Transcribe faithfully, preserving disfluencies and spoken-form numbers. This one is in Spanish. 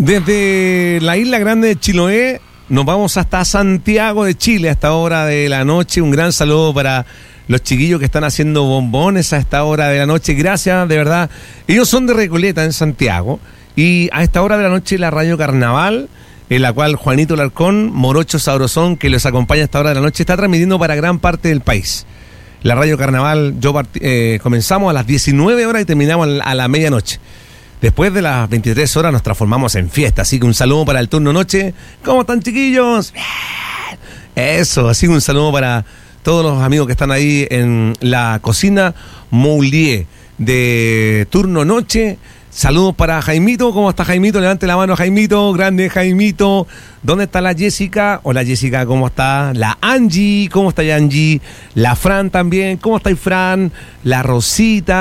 Desde la isla grande de Chiloé nos vamos hasta Santiago de Chile a esta hora de la noche. Un gran saludo para los chiquillos que están haciendo bombones a esta hora de la noche. Gracias, de verdad. Ellos son de Recoleta, en Santiago. Y a esta hora de la noche la Radio Carnaval, en la cual Juanito Larcón, Morocho Sabrosón, que los acompaña a esta hora de la noche, está transmitiendo para gran parte del país. La Radio Carnaval, yo part- eh, comenzamos a las diecinueve horas y terminamos a la medianoche. Después de las veintitrés horas nos transformamos en fiesta, así que un saludo para el turno noche. ¿Cómo están, chiquillos? Eso, así que un saludo para todos los amigos que están ahí en la cocina Moulier de turno noche. Saludos para Jaimito. ¿Cómo está Jaimito? Levante la mano, Jaimito. Grande Jaimito. ¿Dónde está la Jessica? Hola, Jessica, ¿cómo está? La Angie, ¿cómo está Angie? La Fran también. ¿Cómo está Fran? La Rosita.